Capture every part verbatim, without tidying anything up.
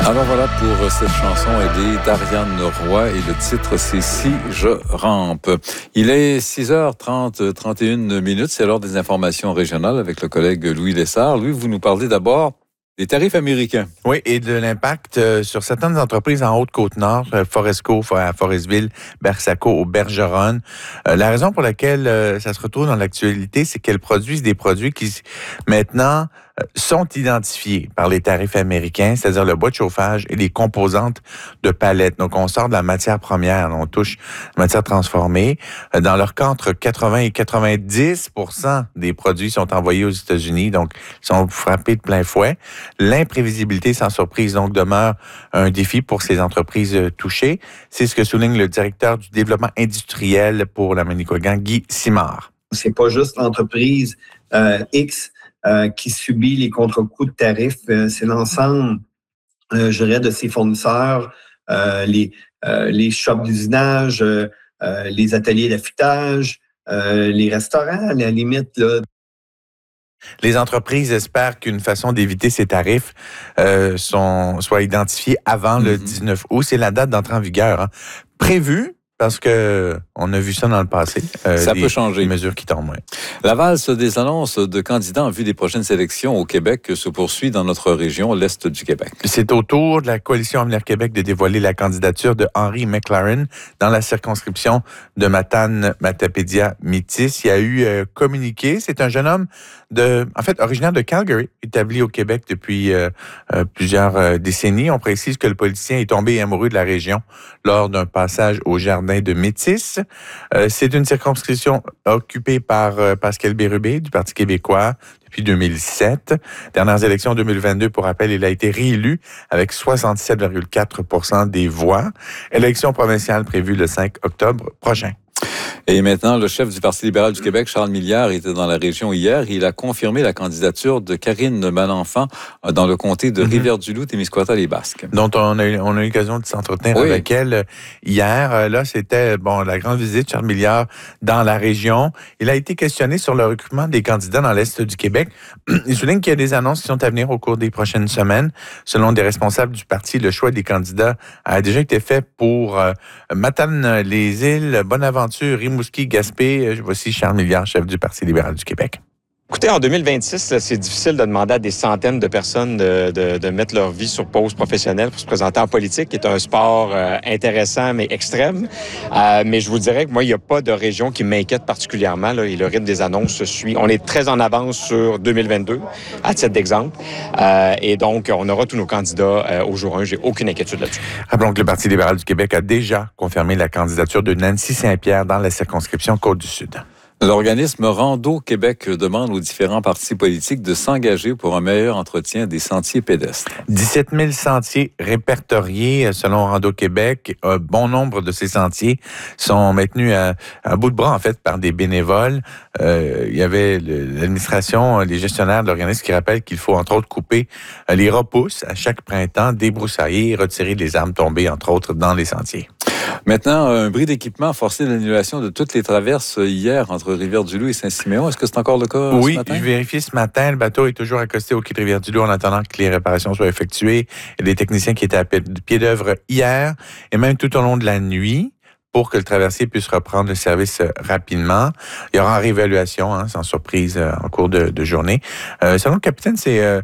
Alors voilà pour cette chanson aidée d'Ariane Roy et le titre c'est Si je rampe. Il est six heures trente, trente et une minutes, c'est l'heure des informations régionales avec le collègue Louis Lessard. Louis, vous nous parlez d'abord des tarifs américains. Oui, et de l'impact euh, sur certaines entreprises en Haute-Côte-Nord, euh, Foresco à Forestville, Bersaco au Bergeronne. Euh, la raison pour laquelle euh, ça se retrouve dans l'actualité, c'est qu'elles produisent des produits qui maintenant euh, sont identifiés par les tarifs américains, c'est-à-dire le bois de chauffage et les composantes de palettes. Donc, on sort de la matière première, on touche la matière transformée. Euh, dans leur cas, entre quatre-vingts et quatre-vingt-dix pour cent des produits sont envoyés aux États-Unis, donc ils sont frappés de plein fouet. L'imprévisibilité, sans surprise, donc, demeure un défi pour ces entreprises touchées. C'est ce que souligne le directeur du développement industriel pour la Manicouagan, Guy Simard. C'est pas juste l'entreprise euh, X euh, qui subit les contre-coups de tarifs, euh, c'est l'ensemble, euh, je dirais, de ses fournisseurs, euh, les, euh, les shops d'usinage, euh, euh, les ateliers d'affûtage, euh, les restaurants, à la limite, là. Les entreprises espèrent qu'une façon d'éviter ces tarifs euh, sont, soit identifiée avant mm-hmm. le dix-neuf août. C'est la date d'entrée en vigueur, hein. Prévue, parce que on a vu ça dans le passé. Euh, ça des, peut changer. Des mesures qui tombent, oui. La valse des annonces de candidats en vue des prochaines élections au Québec se poursuit dans notre région, l'Est du Québec. C'est au tour de la Coalition Avenir Québec de dévoiler la candidature de Henry McLaren dans la circonscription de Matane-Matapédia-Métis. Il y a eu euh, communiqué. C'est un jeune homme, de, en fait, originaire de Calgary, établi au Québec depuis euh, euh, plusieurs euh, décennies. On précise que le politicien est tombé amoureux de la région lors d'un passage au jardin de Métis. Euh, c'est une circonscription occupée par euh, Pascal Bérubé du Parti québécois depuis deux mille sept. Dernières élections deux mille vingt-deux, pour rappel, il a été réélu avec soixante-sept virgule quatre pour cent des voix. Élection provinciale prévue le cinq octobre prochain. Et maintenant, le chef du Parti libéral du Québec, Charles Milliard, était dans la région hier. Il a confirmé la candidature de Karine Malenfant dans le comté de mm-hmm. Rivière-du-Loup, Témiscouata-les-Basques. Dont on a eu, on a eu l'occasion de s'entretenir oui. avec elle hier. Là, c'était bon la grande visite de Charles Milliard dans la région. Il a été questionné sur le recrutement des candidats dans l'Est du Québec. Il souligne qu'il y a des annonces qui sont à venir au cours des prochaines semaines. Selon des responsables du parti, le choix des candidats a déjà été fait pour euh, Matane-les-Îles, Bonaventure, Rimouski, Gaspé. Voici Charles Milliard, chef du Parti libéral du Québec. Écoutez, en deux mille vingt-six, là, c'est difficile de demander à des centaines de personnes de, de, de mettre leur vie sur pause professionnelle pour se présenter en politique, qui est un sport euh, intéressant mais extrême. Euh, mais je vous dirais que moi, il n'y a pas de région qui m'inquiète particulièrement, là, et le rythme des annonces se suit. On est très en avance sur deux mille vingt-deux, à titre d'exemple. Euh, et donc, on aura tous nos candidats euh, au jour un. J'ai aucune inquiétude là-dessus. Rappelons que le Parti libéral du Québec a déjà confirmé la candidature de Nancy Saint-Pierre dans la circonscription Côte-du-Sud. L'organisme Rando Québec demande aux différents partis politiques de s'engager pour un meilleur entretien des sentiers pédestres. dix-sept mille sentiers répertoriés selon Rando Québec. Un bon nombre de ces sentiers sont maintenus à, à bout de bras, en fait, par des bénévoles. Euh, il y avait l'administration, les gestionnaires de l'organisme qui rappellent qu'il faut, entre autres, couper les repousses à chaque printemps, débroussailler et retirer les arbres tombés, entre autres, dans les sentiers. Maintenant, un bris d'équipement a forcé l'annulation de toutes les traverses hier entre Rivière-du-Loup et Saint-Siméon. Est-ce que c'est encore le cas oui, ce matin? Oui, je vérifie ce matin. Le bateau est toujours accosté au quai de Rivière-du-Loup en attendant que les réparations soient effectuées. Il y a des techniciens qui étaient à pied d'œuvre hier et même tout au long de la nuit pour que le traversier puisse reprendre le service rapidement. Il y aura une réévaluation, hein, sans surprise, en cours de, de journée. Euh, selon le capitaine, c'est... Euh,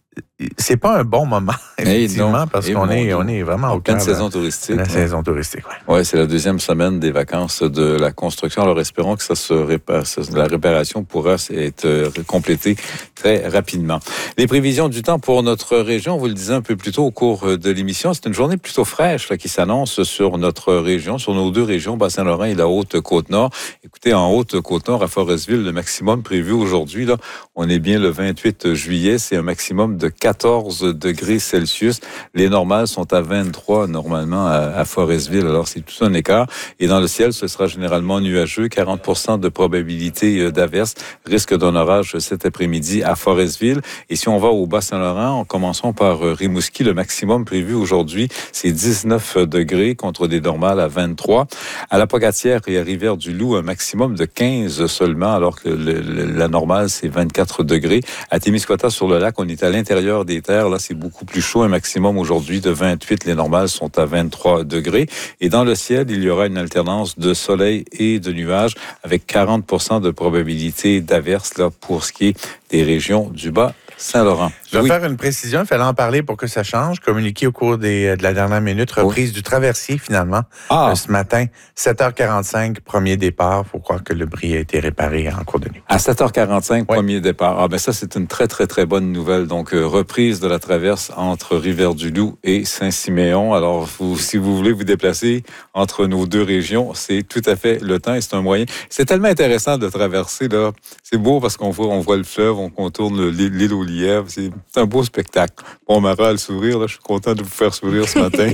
c'est pas un bon moment, effectivement, non, parce qu'on est, on est vraiment au cœur de saison touristique. La ouais. saison touristique, oui. Oui, c'est la deuxième semaine des vacances de la construction. Alors, espérons que ça se répare, la réparation pourra être complétée très rapidement. Les prévisions du temps pour notre région, vous le disiez un peu plus tôt au cours de l'émission, c'est une journée plutôt fraîche là, qui s'annonce sur notre région, sur nos deux régions, Bas-Saint-Laurent et la Haute-Côte-Nord. Écoutez, en Haute-Côte-Nord, à Forestville, le maximum prévu aujourd'hui, là, on est bien le vingt-huit juillet, c'est un maximum de quatorze degrés Celsius. Les normales sont à vingt-trois normalement à, à Forestville. Alors, c'est tout un écart. Et dans le ciel, ce sera généralement nuageux. quarante pour cent de probabilité d'averse. Risque d'un orage cet après-midi à Forestville. Et si on va au Bas-Saint-Laurent, en commençant par Rimouski, le maximum prévu aujourd'hui, c'est dix-neuf degrés contre des normales à vingt-trois. À la Pocatière et à Rivière-du-Loup, un maximum de quinze seulement, alors que le, le, la normale, c'est vingt-quatre degrés. À Témiscouata, sur le lac, on est à l'intérieur l'intérieur des terres, là, c'est beaucoup plus chaud. Un maximum aujourd'hui de vingt-huit. Les normales sont à vingt-trois degrés. Et dans le ciel, il y aura une alternance de soleil et de nuages avec quarante pour cent de probabilité d'averse là, pour ce qui est des régions du bas Saint-Laurent. Je vais oui. faire une précision. Il fallait en parler pour que ça change. Communiqué au cours des, de la dernière minute. Reprise oui. du traversier, finalement. Ah. Euh, ce matin, sept heures quarante-cinq, premier départ. Il faut croire que le bris a été réparé en cours de nuit. À sept heures quarante-cinq, oui. premier départ. Ah ben ça, c'est une très, très, très bonne nouvelle. Donc, euh, reprise de la traverse entre Rivière-du-Loup et Saint-Siméon. Alors, vous, si vous voulez vous déplacer entre nos deux régions, c'est tout à fait le temps et c'est un moyen. C'est tellement intéressant de traverser, là. C'est beau parce qu'on voit, on voit le fleuve, on contourne l'île aux lièvres. C'est un beau spectacle. Bon, Mara a le sourire, là. Je suis content de vous faire sourire ce matin.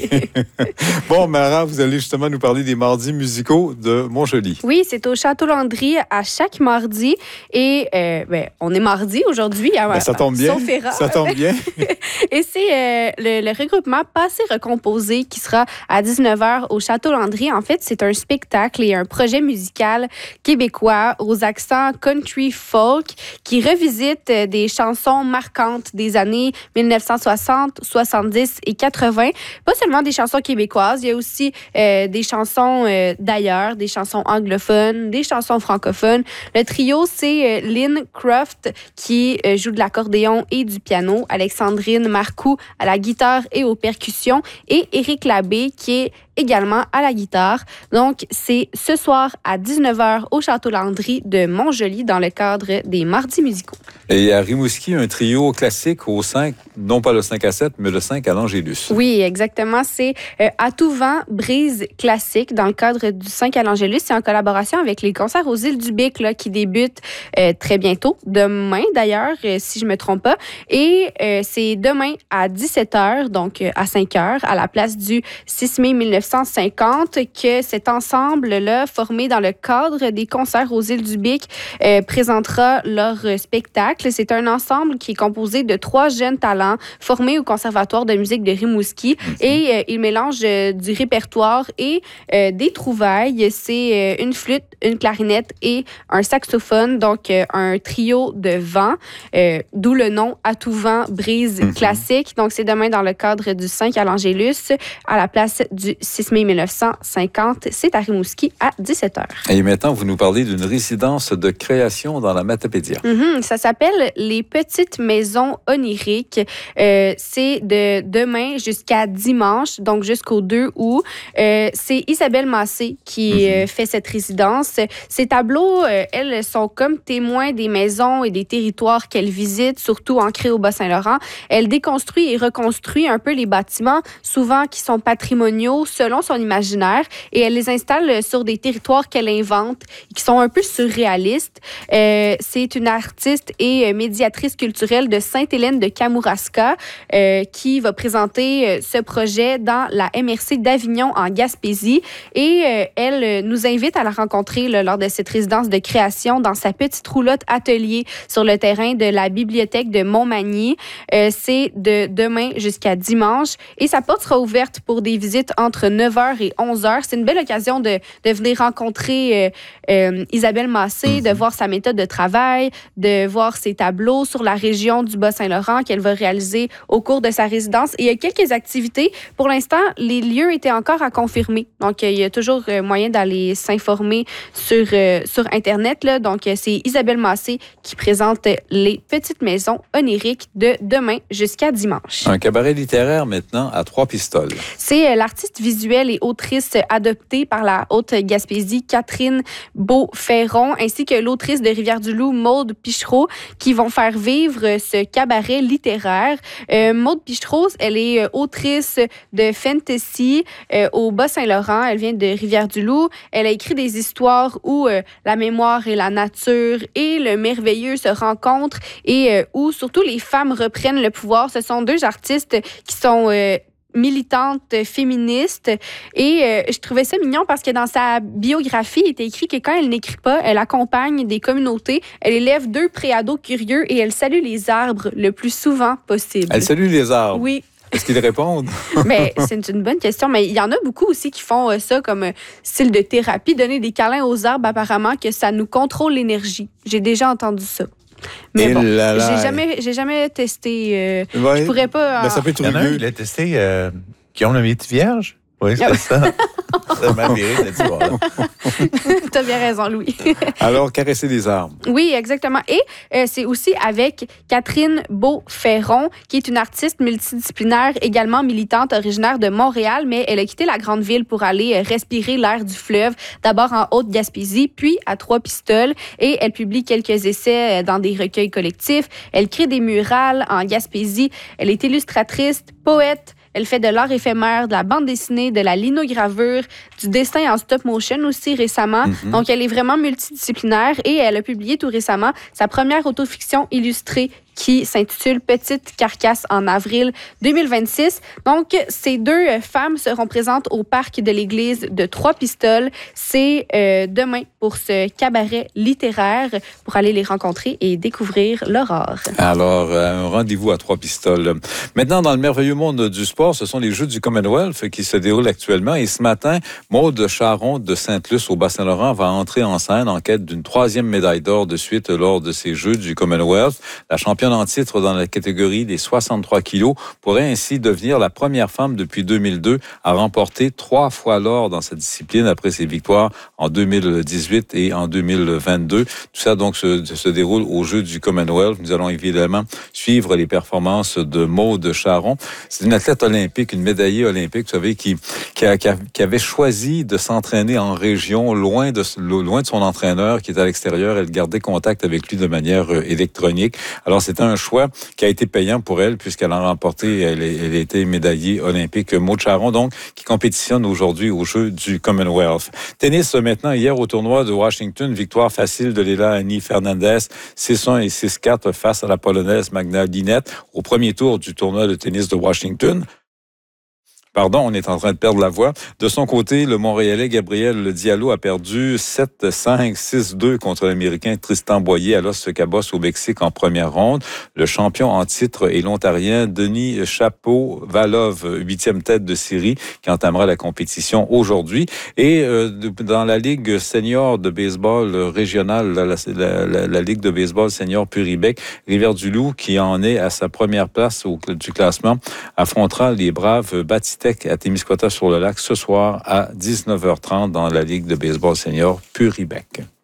Bon, Mara, vous allez justement nous parler des mardis musicaux de Montjoly. Oui, c'est au Château Landry à chaque mardi. Et euh, ben, on est mardi aujourd'hui. Hein, ben, ça tombe bien. Sauf erreur. Ça tombe bien. Et c'est euh, le, le regroupement Passé Recomposé qui sera à dix-neuf heures au Château Landry. En fait, c'est un spectacle et un projet musical québécois aux accents country folk qui revisite des chansons marquantes des années dix-neuf cent soixante, soixante-dix et quatre-vingt. Pas seulement des chansons québécoises, il y a aussi euh, des chansons euh, d'ailleurs, des chansons anglophones, des chansons francophones. Le trio, c'est euh, Lynn Croft qui euh, joue de l'accordéon et du piano, Alexandrine Marcoux à la guitare et aux percussions et Éric Labbé qui est également à la guitare. Donc, c'est ce soir à dix-neuf heures au Château Landry de Montjoly dans le cadre des Mardis musicaux. Et à Rimouski, un trio classique au cinq, non pas le cinq à sept, mais le cinq à l'Angélus. Oui, exactement. C'est euh, À tout vent, brise classique dans le cadre du cinq à l'Angélus. C'est en collaboration avec les concerts aux Îles du Bic là, qui débutent euh, très bientôt, demain d'ailleurs, euh, si je ne me trompe pas. Et euh, c'est demain à dix-sept heures, donc euh, à cinq heures, à la place du six mai mille neuf cent cinquante, que cet ensemble-là, formé dans le cadre des concerts aux Îles du Bic, euh, présentera leur spectacle. C'est un ensemble qui est composé de trois jeunes talents formés au Conservatoire de musique de Rimouski mm-hmm. et euh, il mélange euh, du répertoire et euh, des trouvailles. C'est euh, une flûte, une clarinette et un saxophone, donc euh, un trio de vent, euh, d'où le nom À tout vent, brise mm-hmm. classique. Donc c'est demain dans le cadre du cinq à l'Angélus, à la place du six mai mille neuf cent cinquante. C'est à Rimouski à dix-sept heures. Et maintenant, vous nous parlez d'une résidence de création dans la Matapédia. Mm-hmm. Ça s'appelle Les Petites Maisons Oniriques. Euh, c'est de demain jusqu'à dimanche, donc jusqu'au deux août. Euh, c'est Isabelle Massé qui mm-hmm. euh, fait cette résidence. Ces tableaux, euh, elles, sont comme témoins des maisons et des territoires qu'elle visite, surtout ancrés au Bas-Saint-Laurent. Elle déconstruit et reconstruit un peu les bâtiments, souvent qui sont patrimoniaux, selon son imaginaire, et elle les installe sur des territoires qu'elle invente, qui sont un peu surréalistes. Euh, c'est une artiste et médiatrice culturelle de Sainte-Hélène de Kamouraska euh, qui va présenter ce projet dans la M R C d'Avignon en Gaspésie. Et euh, elle nous invite à la rencontrer là, lors de cette résidence de création dans sa petite roulotte atelier sur le terrain de la bibliothèque de Montmagny. Euh, c'est de demain jusqu'à dimanche et sa porte sera ouverte pour des visites entre neuf heures et onze heures. C'est une belle occasion de, de venir rencontrer euh, euh, Isabelle Massé, de voir sa méthode de travail, de voir ses tableaux sur la région du Bas-Saint-Laurent qu'elle va réaliser au cours de sa résidence. Et il y a quelques activités. Pour l'instant, les lieux étaient encore à confirmer. Donc, il y a toujours moyen d'aller s'informer sur, euh, sur Internet. Là. Donc, c'est Isabelle Massé qui présente Les Petites Maisons Oniriques de demain jusqu'à dimanche. Un cabaret littéraire maintenant à Trois-Pistoles. C'est l'artiste visuelle et autrice adoptée par la Haute-Gaspésie, Catherine Beauferron, ainsi que l'autrice de Rivière-du-Loup, Maude Pichereau, qui vont faire vivre ce cabaret littéraire. Euh, Maude Pichereau, elle est autrice de fantasy euh, au Bas-Saint-Laurent. Elle vient de Rivière-du-Loup. Elle a écrit des histoires où euh, la mémoire et la nature et le merveilleux se rencontrent et euh, où surtout les femmes reprennent le pouvoir. Ce sont deux artistes qui sont euh, militante féministe et euh, je trouvais ça mignon parce que dans sa biographie, il était écrit que quand elle n'écrit pas, elle accompagne des communautés, elle élève deux préados curieux et elle salue les arbres le plus souvent possible. Elle salue les arbres? Oui. Est-ce qu'ils répondent? Mais c'est une bonne question, mais il y en a beaucoup aussi qui font euh, ça comme euh, style de thérapie, donner des câlins aux arbres apparemment que ça nous contrôle l'énergie. J'ai déjà entendu ça. Mais Et bon, là, là, j'ai jamais, j'ai jamais testé. Euh, ouais. Je pourrais pas. Ben, ça peut être Il y en a un rugueux. qui l'a testé, euh, qui ont le métier vierge. Oui, c'est ça. Ça m'a viré cette histoire-là. T'as bien raison, Louis. Alors, caresser des arbres. Oui, exactement. Et euh, c'est aussi avec Catherine Beauferron, qui est une artiste multidisciplinaire, également militante, originaire de Montréal, mais elle a quitté la grande ville pour aller euh, respirer l'air du fleuve, d'abord en Haute-Gaspésie, puis à Trois-Pistoles. Et elle publie quelques essais euh, dans des recueils collectifs. Elle crée des murales en Gaspésie. Elle est illustratrice, poète. Elle fait de l'art éphémère, de la bande dessinée, de la linogravure, du dessin en stop motion aussi récemment. Mm-hmm. Donc, elle est vraiment multidisciplinaire et elle a publié tout récemment sa première autofiction illustrée qui s'intitule Petite carcasse en avril deux mille vingt-six. Donc, ces deux femmes seront présentes au parc de l'église de Trois-Pistoles. C'est euh, demain pour ce cabaret littéraire pour aller les rencontrer et découvrir leur art. Alors, un rendez-vous à Trois-Pistoles. Maintenant, dans le merveilleux monde du sport, ce sont les Jeux du Commonwealth qui se déroulent actuellement. Et ce matin, Maude Charron de Sainte-Luce au Bas-Saint-Laurent va entrer en scène en quête d'une troisième médaille d'or de suite lors de ces Jeux du Commonwealth. La championne en titre dans la catégorie des soixante-trois kilos pourrait ainsi devenir la première femme depuis deux mille deux à remporter trois fois l'or dans cette discipline après ses victoires en deux mille dix-huit et en deux mille vingt-deux. Tout ça donc se, se déroule aux Jeux du Commonwealth. Nous allons évidemment suivre les performances de Maude Charron. C'est une athlète olympique, une médaillée olympique, vous savez, qui, qui, a, qui, a, qui avait choisi de s'entraîner en région, loin de, loin de son entraîneur qui est à l'extérieur. Elle gardait contact avec lui de manière électronique. Alors, c'était un choix qui a été payant pour elle puisqu'elle a remporté, elle, elle a été médaillée olympique. Maude Charron, donc, qui compétitionne aujourd'hui aux Jeux du Commonwealth. Tennis, maintenant, hier au tournoi de Washington, victoire facile de Leila Annie Fernandez, six un et six quatre face à la Polonaise Magda Linette au premier tour du tournoi de tennis de Washington. Pardon, on est en train de perdre la voix. De son côté, le Montréalais Gabriel Diallo a perdu sept cinq, six deux contre l'Américain Tristan Boyer à Los Cabos au Mexique en première ronde. Le champion en titre est l'Ontarien Denis Shapovalov, huitième tête de série, qui entamera la compétition aujourd'hui. Et euh, dans la Ligue senior de baseball régionale, la, la, la, la Ligue de baseball senior Puribec, Rivière-du-Loup, qui en est à sa première place au, du classement, affrontera les braves Batistec à Témiscouata sur le lac ce soir à dix-neuf heures trente dans la Ligue de baseball senior Puribec.